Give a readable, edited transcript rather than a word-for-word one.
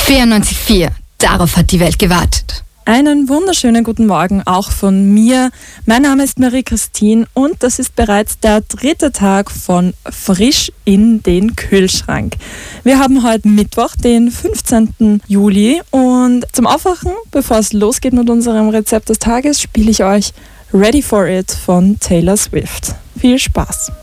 94,4. Darauf hat die Welt gewartet. Einen wunderschönen guten Morgen auch von mir. Mein Name ist Marie-Christine und das ist bereits der 3. Tag von Frisch in den Kühlschrank. Wir haben heute Mittwoch, den 15. Juli und zum Aufwachen, bevor es losgeht mit unserem Rezept des Tages, spiele ich euch Ready for It von Taylor Swift. Viel Spaß!